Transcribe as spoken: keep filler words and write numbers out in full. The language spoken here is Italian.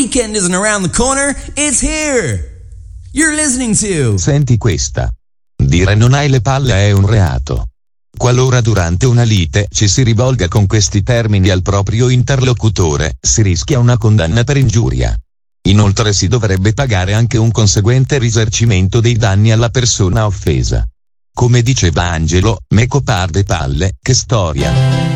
weekend isn't around the corner, it's here. You're listening to... Senti questa. Dire non hai le palle è un reato. Qualora durante una lite ci si rivolga con questi termini al proprio interlocutore, si rischia una condanna per ingiuria. Inoltre si dovrebbe pagare anche un conseguente risarcimento dei danni alla persona offesa. Come diceva Angelo, me copar de palle, che storia.